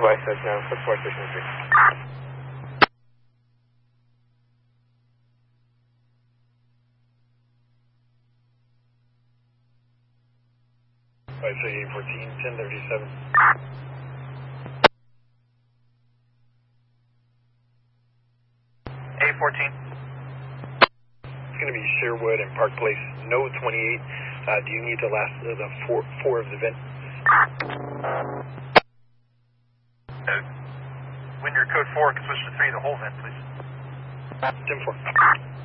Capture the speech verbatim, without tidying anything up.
advise touchdown, support station three. five eight fourteen, ten thirty-seven. A fourteen. It's going to be Sherwood and Park Place, no twenty-eight. Uh, do you need the last of the four, four of the vent? Uh, when you're code four, can switch to three, the whole vent, please. ten four.